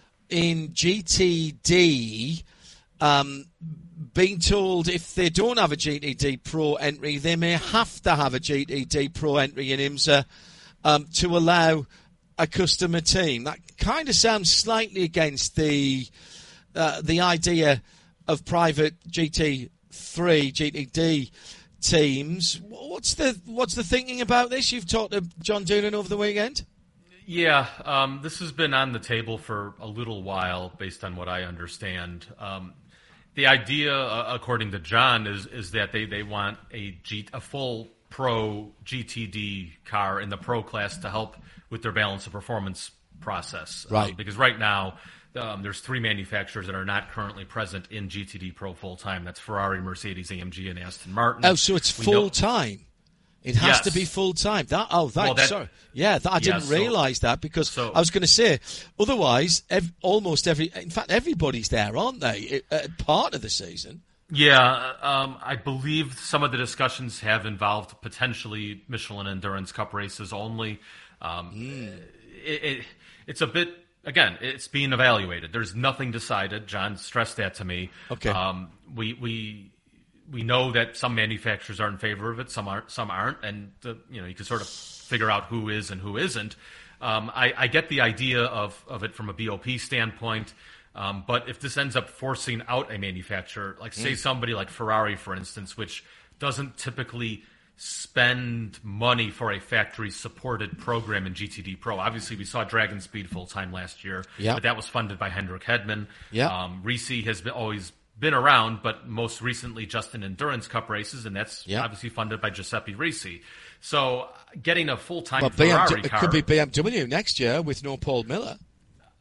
A: in G T D um, being told if they don't have a G T D Pro entry, they may have to have a G T D Pro entry in IMSA um, to allow a customer team. That kind of sounds slightly against the uh, the idea of private G T three, G T D teams. What's the what's the thinking about this? You've talked to John Doonan over the weekend?
F: Yeah, um, this has been on the table for a little while, based on what I understand. Um, the idea, uh, according to John, is is that they, they want a G, a full pro G T D car in the pro class to help with their balance of performance process.
A: Right.
F: Um, because right now, Um, there's three manufacturers that are not currently present in G T D Pro full-time. That's Ferrari, Mercedes, A M G, and Aston Martin.
A: Oh, so it's full-time. It has
F: yes.
A: to be full-time. That Oh, that,
F: well, that
A: sorry. Yeah, that, I didn't
F: yeah, so,
A: realise that because
F: so,
A: I was going to say, otherwise, ev- almost every, in fact, everybody's there, aren't they, at part of the season?
F: Yeah, um, I believe some of the discussions have involved potentially Michelin Endurance Cup races only. Um, mm. it, it, it's a bit... Again, it's being evaluated. There's nothing decided. John stressed that to me.
A: Okay.
F: Um, we we we know that some manufacturers are in favor of it, some aren't. Some aren't, and the, you know you can sort of figure out who is and who isn't. Um, I, I get the idea of of it from a B O P standpoint, um, but if this ends up forcing out a manufacturer, like say mm. somebody like Ferrari, for instance, which doesn't typically spend money for a factory-supported program in G T D Pro. Obviously, we saw Dragon Speed full-time last year,
A: yep.
F: but that was funded by Hendrik Hedman.
A: Yep.
F: Um, Risi has been, always been around, but most recently just in Endurance Cup races, and that's
A: yep.
F: obviously funded by Giuseppe Risi. So getting a full-time
A: well,
F: Ferrari
A: B M W,
F: car...
A: It could be B M W next year with no Paul Miller.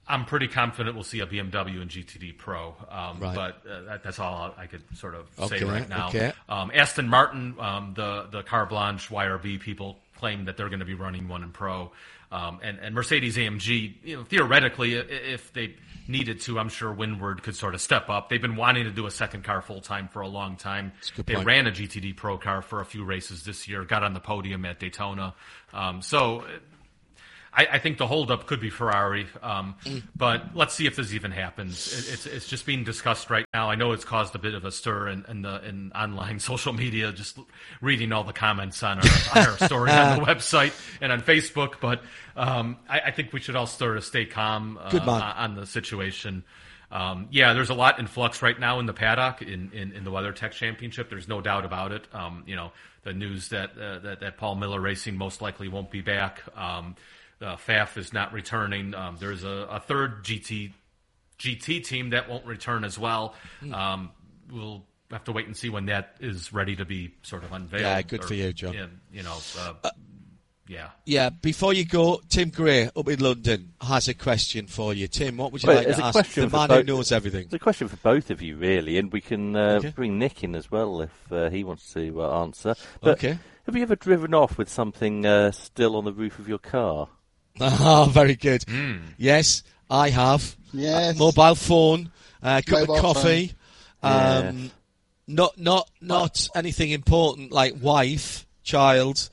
F: I'm pretty confident we'll see a B M W and G T D Pro, um,
A: Right.
F: but uh, that, that's all I could sort of
A: Okay,
F: say right now.
A: okay.
F: Um, Aston Martin, um, the the Car Blanche Y R B people claim that they're going to be running one in Pro, um, and and Mercedes A M G, you know, theoretically, i- if they needed to, I'm sure Windward could sort of step up. They've been wanting to do a second car full time for a long time.
A: a good
F: They
A: point.
F: ran a G T D Pro car for a few races this year, got on the podium at Daytona, um, so. I, I think the holdup could be Ferrari, um, but let's see if this even happens. It, it's it's just being discussed right now. I know it's caused a bit of a stir in, in the in online social media, just reading all the comments on our, on our story on the website and on Facebook. But um, I, I think we should all sort of stay calm uh,
A: Good man.
F: on the situation. Um, yeah, there's a lot in flux right now in the paddock in, in, in the WeatherTech Championship. There's no doubt about it. Um, you know, the news that, uh, that that Paul Miller Racing most likely won't be back. Um, Uh, F A F is not returning. Um, there's a, a third G T G T team that won't return as well. Um, we'll have to wait and see when that is ready to be sort of unveiled.
A: Yeah, good
F: or,
A: for you, John.
F: yeah, You know, uh, yeah.
A: Yeah, before you go, Tim Gray up in London has a question for you. Tim, what would you
C: Well,
A: like
C: it's
A: to
C: a
A: ask
C: question
A: the
C: for
A: man who
C: both-
A: knows everything?
C: It's a question for both of you, really, and we can uh,
A: Okay.
C: bring Nick in as well if uh, he wants to uh, answer. But
A: Okay.
C: have you ever driven off with something uh, still on the roof of your car?
A: Ah, very good. Yes, I have.
B: Yes.
A: A mobile phone, a cup
B: Mobile
A: of coffee. Um,
C: Yes.
A: Not not not anything important like wife, child,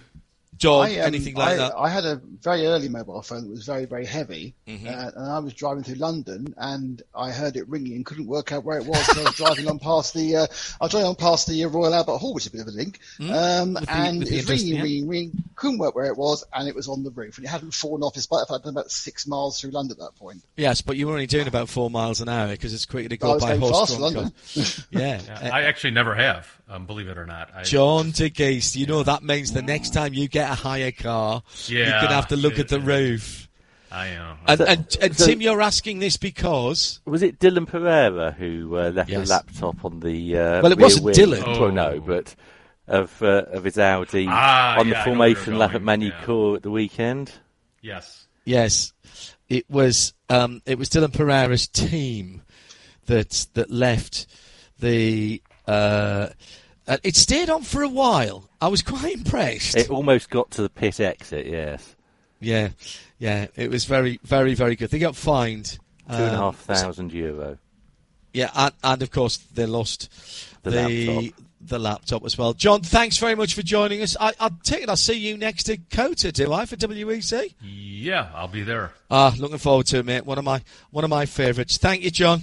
A: dog,
B: I, um,
A: anything like
B: I,
A: that.
B: I had a very early mobile phone that was very, very heavy,
A: Mm-hmm.
B: uh, and I was driving through London, and I heard it ringing and couldn't work out where it was. So I was driving on past the, uh, I was driving on past the uh, Royal Albert Hall, which is a bit of a link, um,
A: Mm-hmm. With the-
B: and
A: with
B: it
A: the
B: was
A: interest,
B: ringing,
A: yeah.
B: ringing, ringing, couldn't work where it was, and it was on the roof, and it hadn't fallen off, despite the fact I'd done about six miles through London at that point.
A: Yes, but you were only doing about four miles an hour because it's quicker to
B: I
A: go
B: was
A: by
B: going
A: horse.
B: fast
A: drawn
B: to London.
A: car. Yeah.
F: Yeah,
A: Uh,
F: I actually never have, um, believe it or not. I,
A: John de Geest, you know that means the next time you get a higher car, you're
F: Yeah,
A: going to have to look
F: it-
A: at the roof.
F: I know.
A: And,
C: So-
A: and, and
C: so-
A: Tim, you're asking this because...
C: Was it Dylan Pereira who uh, left
A: Yes.
C: a laptop on the uh,
A: Well, it
C: rear
A: wasn't
C: wing?
A: Dylan.
C: Well, no,
F: Oh.
C: but of uh, of his Audi
F: Ah,
C: on
F: yeah,
C: the
F: I know where you're
C: formation lap at
F: going,
C: Manucourt at the weekend.
F: yes.
A: Yes, it was um, it was Dylan Pereira's team that that left the... Uh, uh, it stayed on for a while. I was quite impressed.
C: It almost got to the pit exit, yes.
A: Yeah, yeah, it was very, very, very good. They got fined.
C: Two and a
A: um,
C: half thousand euro.
A: Yeah, and, and of course they lost
C: The
A: the
C: laptop.
A: the laptop as well. John, thanks very much for joining us. I, I take it I'll see you next to Cota, do I, for W E C?
F: Yeah, I'll be there.
A: Ah, looking forward to it, mate. One of my one of my favourites. Thank you, John.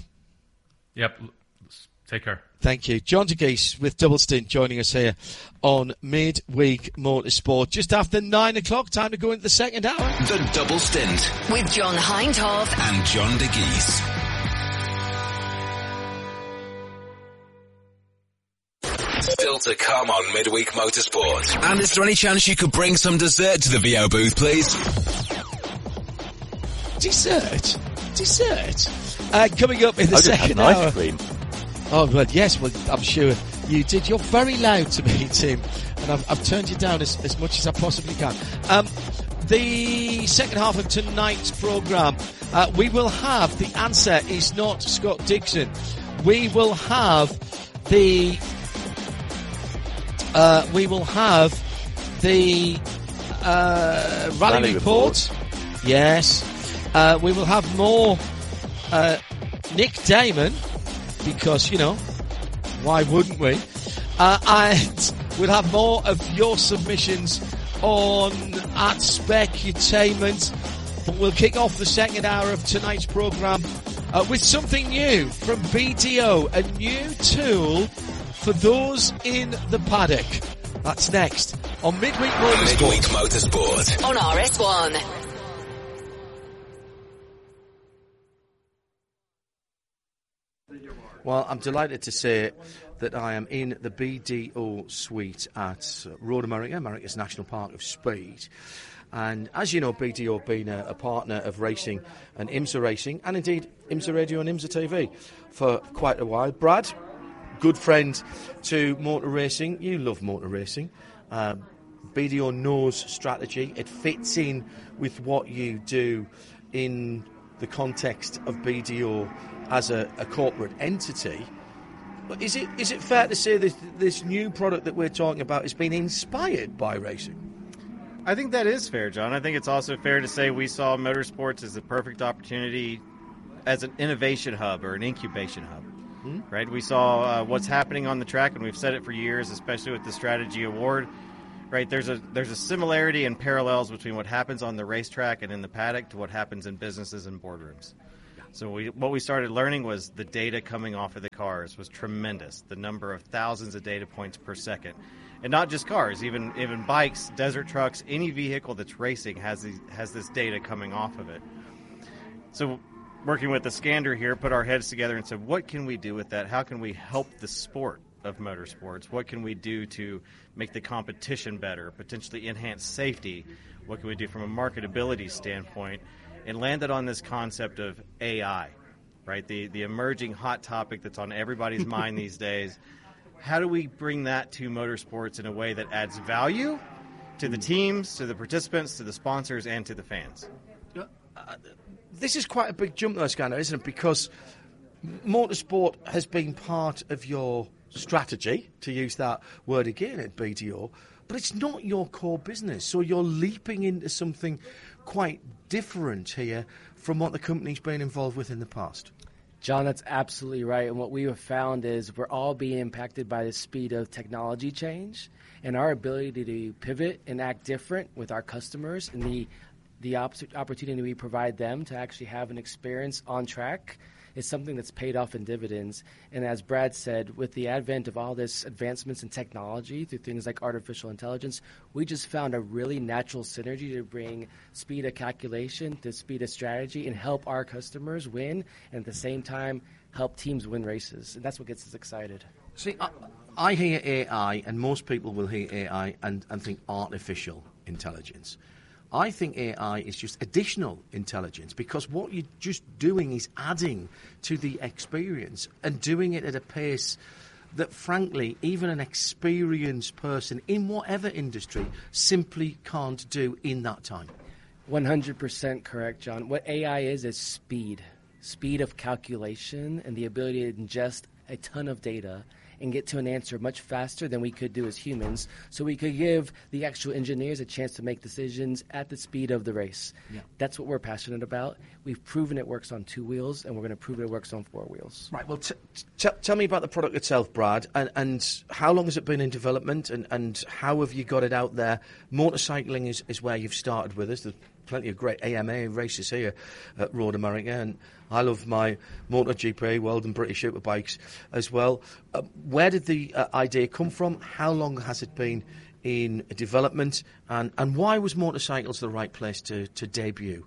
F: Yep. Take care.
A: Thank you. John de Geese with Double Stint joining us here on Midweek Motorsport. Just after nine o'clock, time to go into the second hour.
D: The Double Stint
E: With John Hindhaugh
D: and John de Geese. Still to come on Midweek Motorsport. And is there any chance you could bring some dessert to the V O booth, please?
A: Dessert? Dessert? Uh, coming up in the
C: I just had
A: second
C: an
A: hour.
C: ice cream.
A: Oh, well, yes, well, I'm sure you did. You're very loud to me, Tim, and I've, I've turned you down as, as much as I possibly can. Um, the second half of tonight's programme, uh, we will have the answer is not Scott Dixon. We will have the uh, we will have the uh, rally,
C: Rally
A: report. Yes, uh, we will have more uh, Nick Damon. Because, you know, why wouldn't we? Uh, and we'll have more of your submissions on at Specutainment. But we'll kick off the second hour of tonight's programme uh, with something new from B D O, a new tool for those in the paddock. That's next on Midweek Motorsport.
D: Midweek Motorsport.
E: on R S one.
A: Well, I'm delighted to say that I am in the B D O suite at Road America, America's National Park of Speed. And as you know, B D O have been a, a partner of racing and IMSA Racing, and indeed IMSA Radio and IMSA T V for quite a while. Brad, good friend to motor racing. You love motor racing. Um, B D O knows strategy. It fits in with what you do in the context of B D O as a, a corporate entity. But is it is it fair to say that this new product that we're talking about has been inspired by racing?
G: I think that is fair, John. I think it's also fair to say we saw motorsports as the perfect opportunity as an innovation hub or an incubation hub. Hmm? Right? We saw uh, what's happening on the track, and we've said it for years, especially with the Strategy Award. Right? There's a there's a similarity and parallels between what happens on the racetrack and in the paddock to what happens in businesses and boardrooms. So we, what we started learning was the data coming off of the cars was tremendous. The number of thousands of data points per second. And not just cars, even even bikes, desert trucks, any vehicle that's racing has these, has this data coming off of it. So working with the Scander here, put our heads together and said, what can we do with that? How can we help the sport of motorsports? What can we do to make the competition better, potentially enhance safety? What can we do from a marketability standpoint? And landed on this concept of A I, right? The the emerging hot topic that's on everybody's mind these days. How do we bring that to motorsports in a way that adds value to the teams, to the participants, to the sponsors, and to the fans?
A: Uh, this is quite a big jump, though, Scanner, isn't it? Because motorsport has been part of your strategy, to use that word again at B D O, but it's not your core business. So you're leaping into something quite different here from what the company's been involved with in the past.
H: John, that's absolutely right. And what we have found is we're all being impacted by the speed of technology change, and our ability to pivot and act different with our customers and the the op- opportunity we provide them to actually have an experience on track is something that's paid off in dividends. And as Brad said, with the advent of all this advancements in technology through things like artificial intelligence, we just found a really natural synergy to bring speed of calculation to speed of strategy and help our customers win, and at the same time help teams win races. And that's what gets us excited.
A: See, I, I hear A I, and most people will hear A I and, and think artificial intelligence. I think A I is just additional intelligence, because what you're just doing is adding to the experience and doing it at a pace that, frankly, even an experienced person in whatever industry simply can't do in that time.
H: one hundred percent correct, John. What A I is is speed, speed of calculation and the ability to ingest a ton of data and get to an answer much faster than we could do as humans, so we could give the actual engineers a chance to make decisions at the speed of the race. Yeah. That's what we're passionate about. We've proven it works on two wheels, and we're going to prove it works on four wheels.
A: Right, well, t- t- tell me about the product itself, Brad, and, and how long has it been in development, and, and how have you got it out there? Motorcycling is, is where you've started with us. There's plenty of great A M A races here at Road America, and I love my MotoGP, World and British Superbikes as well. Uh, where did the uh, idea come from? How long has it been in development? And, and why was motorcycles the right place to, to debut?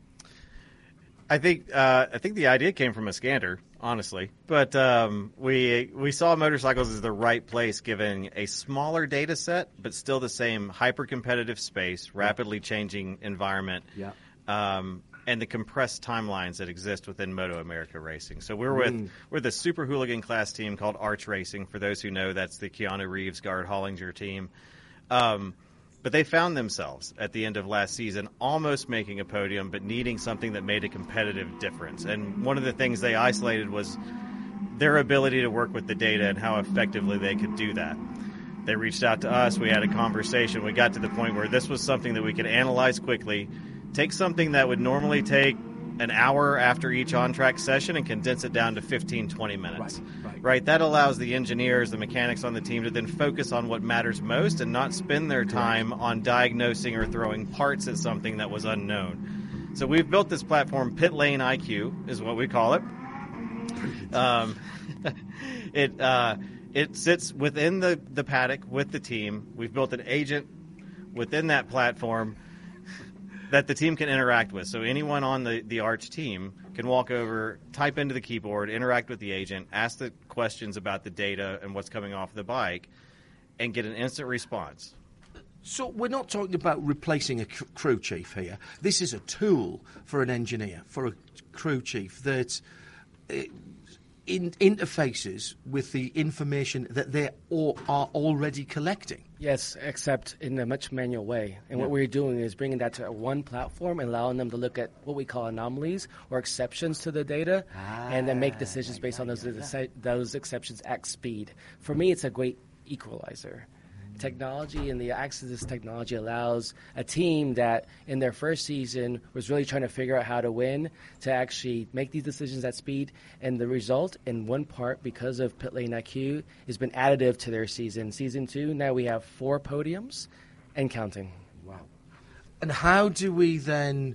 G: I think uh, I think the idea came from a Scander, honestly. But um, we we saw motorcycles as the right place, given a smaller data set, but still the same hyper-competitive space, rapidly changing environment, yeah. um, and the compressed timelines that exist within Moto America Racing. So we're with mm. we're the super hooligan class team called Arch Racing. For those who know, that's the Keanu Reeves, Garrett Hollinger team. Um, But they found themselves at the end of last season almost making a podium, but needing something that made a competitive difference. And one of the things they isolated was their ability to work with the data and how effectively they could do that. They reached out to us. We had a conversation. We got to the point where this was something that we could analyze quickly, take something that would normally take an hour after each on-track session and condense it down to fifteen, twenty minutes. Right, right. right? That allows the engineers, the mechanics on the team to then focus on what matters most and not spend their time on diagnosing or throwing parts at something that was unknown. So we've built this platform, Pit Lane I Q is what we call it. Um, it uh, it sits within the, the paddock with the team. We've built an agent within that platform that the team can interact with. So anyone on the, the Arch team can walk over, type into the keyboard, interact with the agent, ask the questions about the data and what's coming off the bike, and get an instant response.
A: So we're not talking about replacing a c- crew chief here. This is a tool for an engineer, for a crew chief that in interfaces with the information that they all are already collecting.
H: Yes, except in a much manual way. And yeah. what we're doing is bringing that to one platform and allowing them to look at what we call anomalies or exceptions to the data, ah, and then make decisions yeah, based yeah, on those yeah. those exceptions at speed. For me, it's a great equalizer. Technology and the access to this technology allows a team that in their first season was really trying to figure out how to win to actually make these decisions at speed. And the result, in one part, because of Pit Lane I Q, has been additive to their season. Season two, now we have four podiums and counting.
A: Wow. And how do we then...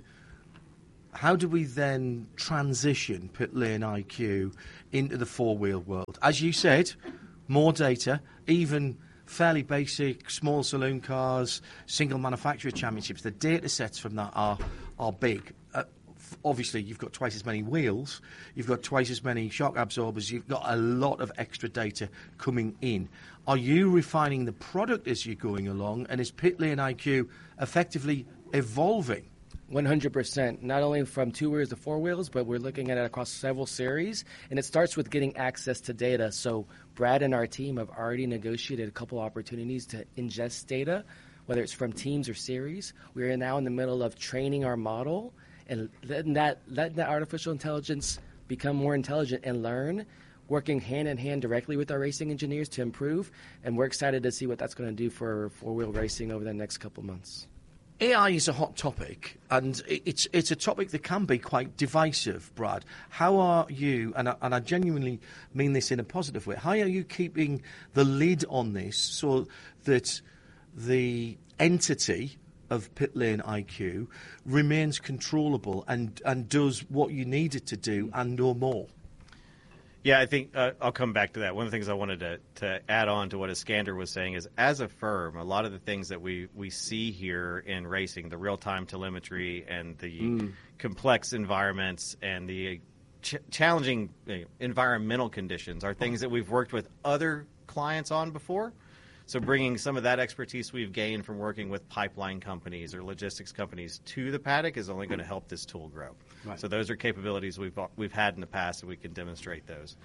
A: How do we then transition Pit Lane I Q into the four-wheel world? As you said, more data, even fairly basic, small saloon cars, single manufacturer championships. The data sets from that are are big. Uh, f- obviously, you've got twice as many wheels, you've got twice as many shock absorbers, you've got a lot of extra data coming in. Are you refining the product as you're going along, and is Pit Lane I Q effectively evolving?
H: one hundred percent, not only from two wheels to four wheels, but we're looking at it across several series, and it starts with getting access to data. So Brad and our team have already negotiated a couple opportunities to ingest data, whether it's from teams or series. We are now in the middle of training our model and letting that, letting that artificial intelligence become more intelligent and learn, working hand in hand directly with our racing engineers to improve, and we're excited to see what that's going to do for four-wheel racing over the next couple months.
A: A I is a hot topic, and it's it's a topic that can be quite divisive, Brad. How are you, and I, and I genuinely mean this in a positive way, how are you keeping the lid on this so that the entity of Pit Lane I Q remains controllable and, and does what you need it to do and no more?
G: Yeah, I think uh, I'll come back to that. One of the things I wanted to, to add on to what Iskander was saying is, as a firm, a lot of the things that we, we see here in racing, the real-time telemetry and the mm. complex environments and the ch- challenging you know, environmental conditions are things that we've worked with other clients on before. So bringing some of that expertise we've gained from working with pipeline companies or logistics companies to the paddock is only going to help this tool grow. Right. So those are capabilities we've we've had in the past, and we can demonstrate those.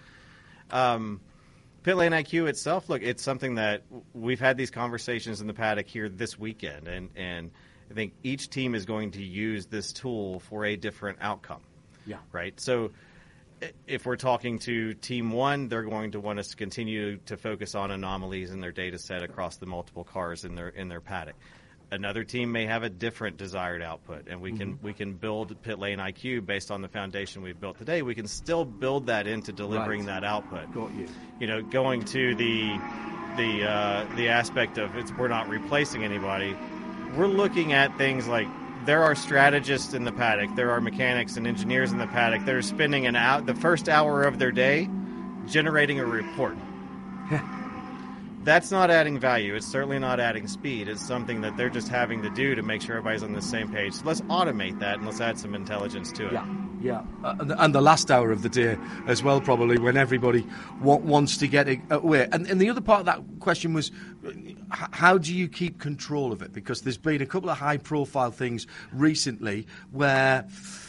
G: Um, Pit Lane I Q itself, look, it's something that we've had these conversations in the paddock here this weekend, and, and I think each team is going to use this tool for a different outcome.
A: Yeah.
G: Right? So if we're talking to Team One, they're going to want us to continue to focus on anomalies in their data set across the multiple cars in their in their paddock. Another team may have a different desired output, and we can mm-hmm. we can build Pit Lane I Q based on the foundation we've built today. We can still build that into delivering right. that output.
A: Got you.
G: You know, going to the the uh, the aspect of it's we're not replacing anybody. We're looking at things like there are strategists in the paddock, there are mechanics and engineers in the paddock that are spending an hour, the first hour of their day generating a report. That's not adding value. It's certainly not adding speed. It's something that they're just having to do to make sure everybody's on the same page. So let's automate that and let's add some intelligence to it.
A: Yeah, yeah. Uh, and, the, and the last hour of the day as well, probably, when everybody w- wants to get away. And, and the other part of that question was, how do you keep control of it? Because there's been a couple of high-profile things recently where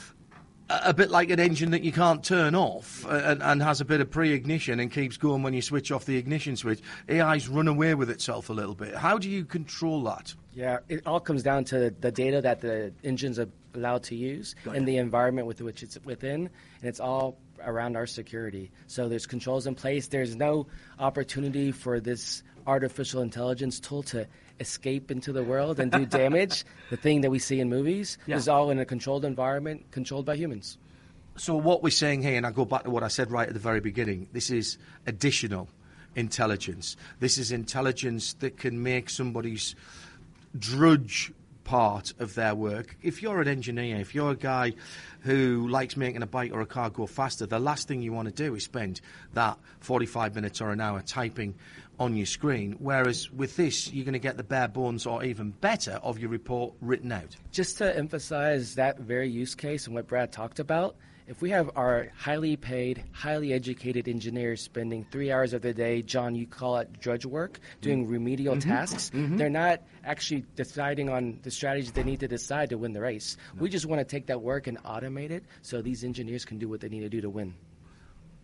A: a bit like an engine that you can't turn off and, and has a bit of pre-ignition and keeps going when you switch off the ignition switch. A I's run away with itself a little bit. How do you control that?
H: Yeah, it all comes down to the data that the engines are allowed to use and the environment with which it's within, and it's all around our security. So there's controls in place. There's no opportunity for this artificial intelligence tool to escape into the world and do damage. The thing that we see in movies yeah. is all in a controlled environment, controlled by humans.
A: So what we're saying here, and I go back to what I said right at the very beginning, this is additional intelligence. This is intelligence that can make somebody's drudge part of their work. If you're an engineer, if you're a guy who likes making a bike or a car go faster, the last thing you want to do is spend that forty-five minutes or an hour typing on your screen, whereas with this, you're going to get the bare bones or even better of your report written out.
H: Just to emphasize that very use case and what Brad talked about, if we have our highly paid, highly educated engineers spending three hours of the day, John, you call it drudge work, doing remedial mm-hmm. tasks, mm-hmm. they're not actually deciding on the strategies they need to decide to win the race. No. We just want to take that work and automate it so these engineers can do what they need to do to win.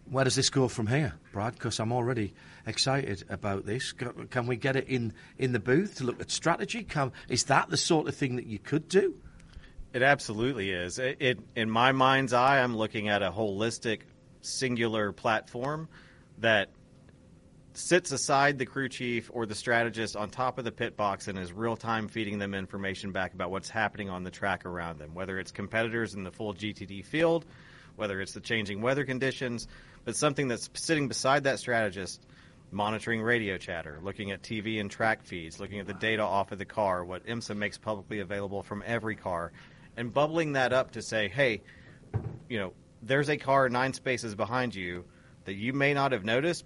I: where does this go from here, Brad? Because I'm already excited about this. Can we get it in, in the booth to look at strategy? Can, is that the sort of thing that you could do?
G: It absolutely is. It, it in my mind's eye, I'm looking at a holistic, singular platform that sits aside the crew chief or the strategist on top of the pit box and is real-time feeding them information back about what's happening on the track around them, whether it's competitors in the full G T D field, whether it's the changing weather conditions, but something that's sitting beside that strategist, monitoring radio chatter, looking at T V and track feeds, looking at the data off of the car, what IMSA makes publicly available from every car, and bubbling that up to say, hey, you know, there's a car nine spaces behind you that you may not have noticed,